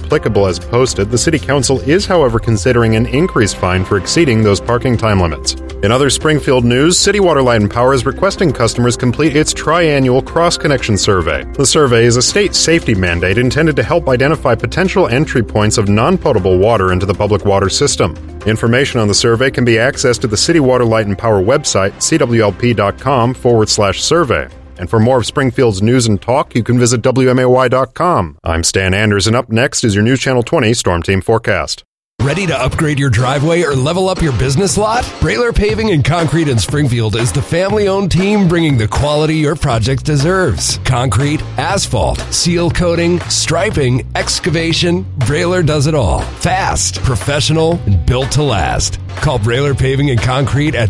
applicable as posted, the City Council is, however, considering an increased fine for exceeding those parking time limits. In other Springfield news, City Water, Light and Power is requesting customers complete its triannual cross-connection survey. The survey is a state safety mandate intended to help identify potential entry points of non-potable water into the public water system. Information on the survey can be accessed at the City Water, Light and Power website, cwlp.com/survey. And for more of Springfield's news and talk, you can visit WMAY.com. I'm Stan Anders, and up next is your News Channel 20 Storm Team Forecast. Ready to upgrade your driveway or level up your business lot? Brailer Paving and Concrete in Springfield is the family-owned team bringing the quality your project deserves. Concrete, asphalt, seal coating, striping, excavation, Brailer does it all. Fast, professional, and built to last. Call Brailer Paving and Concrete at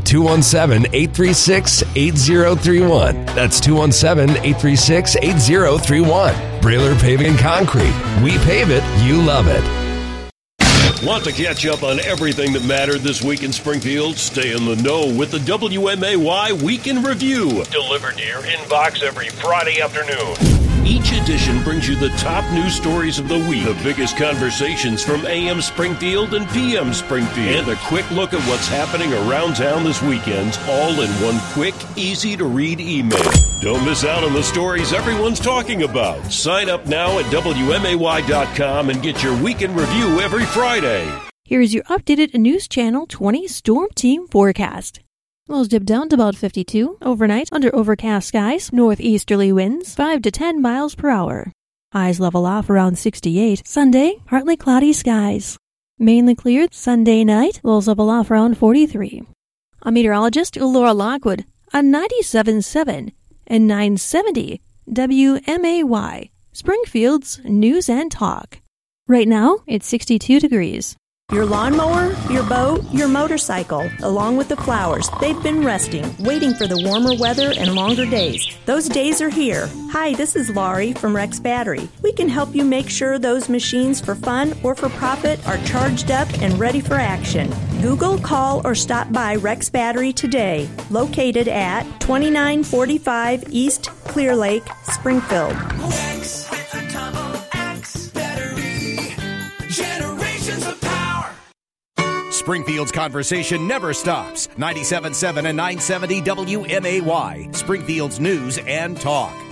217-836-8031. That's 217-836-8031. Brailer Paving and Concrete. We pave it, you love it. Want to catch up on everything that mattered this week in Springfield? Stay in the know with the WMAY Week in Review, delivered to your inbox every Friday afternoon. Each edition brings you the top news stories of the week, the biggest conversations from AM Springfield and PM Springfield, and a quick look at what's happening around town this weekend, all in one quick, easy-to-read email. Don't miss out on the stories everyone's talking about. Sign up now at WMAY.com and get your Week in Review every Friday. Here's your updated News Channel 20 Storm Team Forecast. Lows dip down to about 52. Overnight, under overcast skies, northeasterly winds, 5 to 10 miles per hour. Highs level off around 68. Sunday, partly cloudy skies. Mainly cleared Sunday night, lows level off around 43. A meteorologist, Laura Lockwood, on 97.7 and 970 WMAY, Springfield's News and Talk. Right now, it's 62 degrees. Your lawnmower, your boat, your motorcycle, along with the flowers, they've been resting, waiting for the warmer weather and longer days. Those days are here. Hi, this is Laurie from Rex Battery. We can help you make sure those machines for fun or for profit are charged up and ready for action. Google, call, or stop by Rex Battery today, located at 2945 East Clear Lake, Springfield. Rex with a double X battery. Generations of power. Springfield's conversation never stops. 97.7 and 970 WMAY, Springfield's News and Talk.